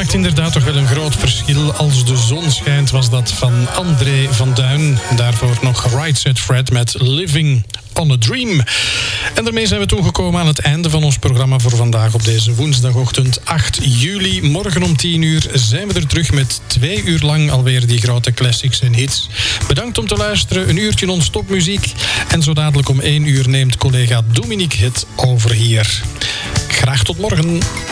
maakt inderdaad toch wel een groot verschil. Als de zon schijnt was dat van André van Duin. Daarvoor nog Right Said Fred met Living on a Dream. En daarmee zijn we toegekomen aan het einde van ons programma voor vandaag op deze woensdagochtend 8 juli. Morgen om 10 uur zijn we er terug met 2 uur lang alweer die grote classics en hits. Bedankt om te luisteren, een uurtje non-stop muziek. En zo dadelijk om 1 uur neemt collega Dominique het over hier. Graag tot morgen.